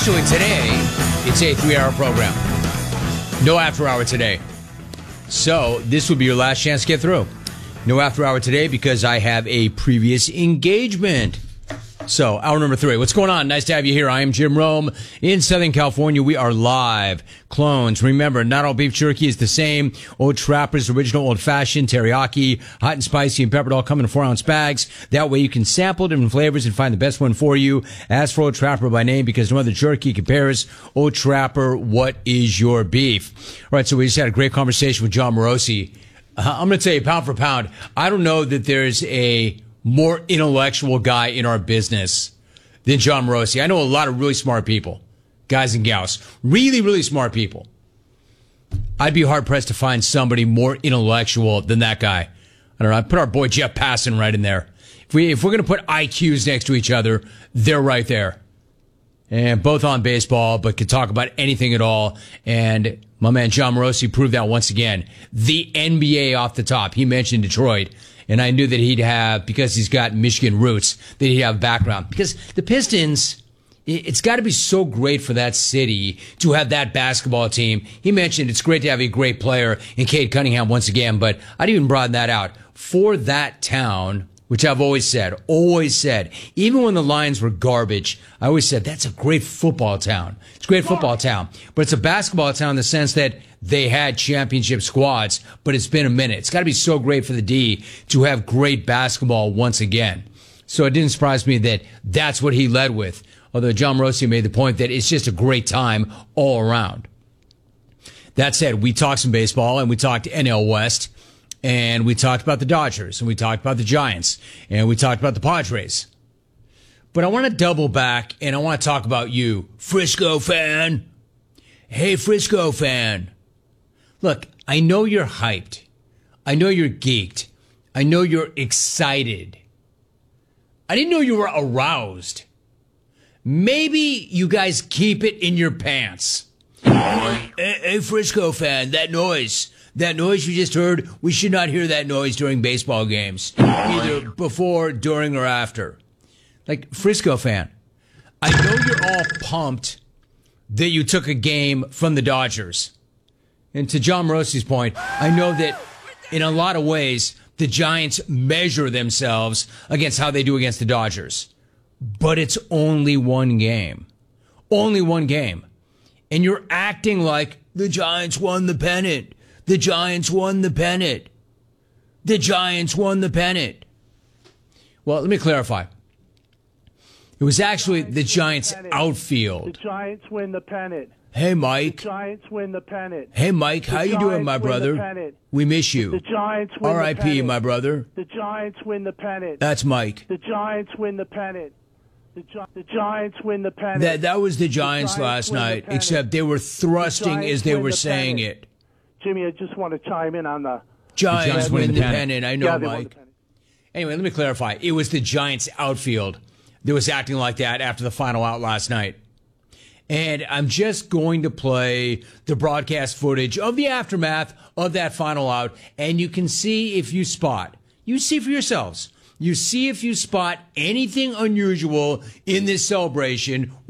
actually, today, it's a 3-hour program. No after hour today. So, this would be your last chance to get through. No after hour today because I have a previous engagement. So, hour number 3. What's going on? Nice to have you here. I am Jim Rome in Southern California. We are live. Clones. Remember, not all beef jerky is the same. Old Trapper's original old-fashioned teriyaki, hot and spicy and peppered, all come in 4-ounce bags. That way you can sample different flavors and find the best one for you. Ask for Old Trapper by name because no other jerky compares. Old Trapper, what is your beef? All right, so we just had a great conversation with John Morosi. I'm going to tell you, pound for pound, I don't know that there's a more intellectual guy in our business than John Morosi. I know a lot of really smart people, guys and gals, really, really smart people. I'd be hard-pressed to find somebody more intellectual than that guy. I don't know, I put our boy Jeff Passan right in there. If we're going to put IQs next to each other, they're right there. And both on baseball, but could talk about anything at all. And my man John Morosi proved that once again. The NBA off the top. He mentioned Detroit. And I knew that he'd have, because he's got Michigan roots, that he'd have background. Because the Pistons, it's got to be so great for that city to have that basketball team. He mentioned it's great to have a great player in Cade Cunningham once again, but I'd even broaden that out. For that town, which I've always said, even when the Lions were garbage, I always said, that's a great football town. It's a great football town. But it's a basketball town in the sense that they had championship squads, but it's been a minute. It's got to be so great for the D to have great basketball once again. So it didn't surprise me that that's what he led with. Although John Morosi made the point that it's just a great time all around. That said, we talked some baseball and we talked NL West. And we talked about the Dodgers, and we talked about the Giants, and we talked about the Padres. But I want to double back, and I want to talk about you, Frisco fan. Hey, Frisco fan. Look, I know you're hyped. I know you're geeked. I know you're excited. I didn't know you were aroused. Maybe you guys keep it in your pants. Hey, Frisco fan, that noise you just heard, we should not hear that noise during baseball games, either before, during, or after. Like, Frisco fan, I know you're all pumped that you took a game from the Dodgers. And to John Morosi's point, I know that in a lot of ways, the Giants measure themselves against how they do against the Dodgers. But it's only one game. Only one game. And you're acting like the Giants won the pennant. The Giants won the pennant. The Giants won the pennant. Well, let me clarify. It was actually the Giants outfield. The Giants win the pennant. Hey, Mike. The Giants win the pennant. Hey, Mike. How you doing, my brother? We miss you. The Giants win the pennant. R.I.P., my brother. The Giants win the pennant. That's Mike. The Giants win the pennant. The Giants win the pennant. That was the Giants last night, except they were thrusting as they were saying it. Jimmy, I just want to chime in on the Giants win the pennant. I know, Mike. Anyway, let me clarify. It was the Giants outfield that was acting like that after the final out last night. And I'm just going to play the broadcast footage of the aftermath of that final out, and you can see if you spot. You see for yourselves. You see if you spot anything unusual in this celebration